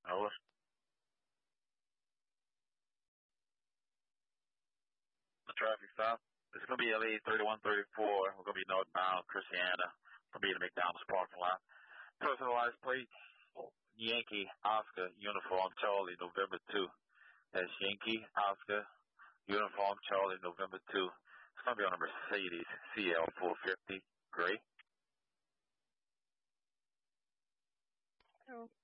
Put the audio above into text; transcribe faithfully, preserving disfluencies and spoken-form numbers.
Over. The traffic stop. It's going to be L A thirty-one thirty-four. We're going to be northbound Christiana. Going to be in the McDonald's parking lot. Personalized plates. Yankee Oscar Uniform Charlie November two. That's Yankee Oscar Uniform Charlie November two. It's going to be on a Mercedes C L four fifty gray. Oh.